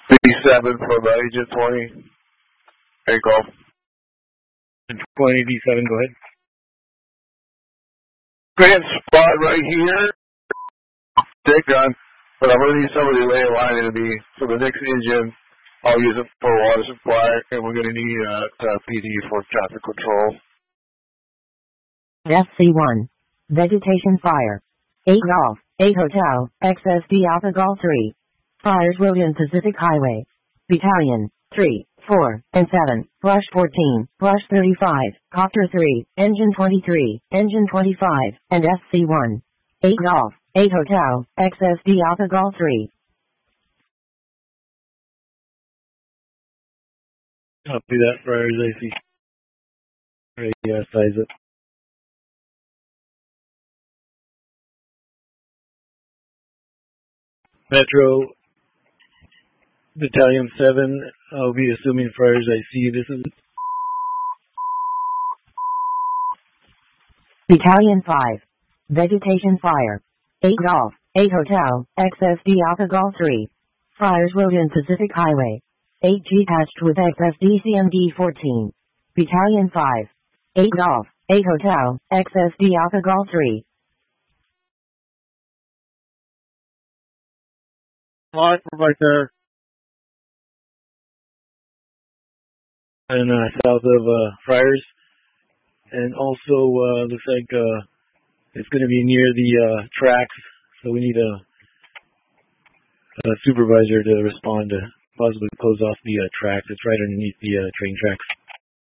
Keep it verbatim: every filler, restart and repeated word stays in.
B seven from uh, Agent twenty. Take off. twenty D seven, go ahead. Grand spot right here. Take on. But I'm going to need somebody to lay a line into me. So the next engine, I'll use it for water supply, and we're going to need uh, uh, P D for traffic control. F C one. Vegetation fire. eight Golf, eight Hotel, X S D Alpha Golf three. Fires William Pacific Highway. Battalion, three, four, and seven, Rush fourteen, Rush thirty-five, Copter three, Engine twenty-three, Engine twenty-five, and F C one. eight Golf, eight Hotel, X S D Alpha Golf three. Copy that, Friars A C. Right, yeah, size it. Metro Battalion seven, I'll be assuming Friars I C. This is Battalion five. Vegetation fire. eight Golf, eight Hotel, X S D Alpha Golf three. Fires William Pacific Highway. eight G patched with X S D C M D fourteen. Battalion five. eight Golf, eight Hotel, X S D Alpha Golf three. Alright, we're right there. And uh, south of uh, Friars. And also, uh, looks like uh, it's going to be near the uh, tracks, so we need a, a supervisor to respond to possibly close off the uh, tracks. It's right underneath the uh, train tracks.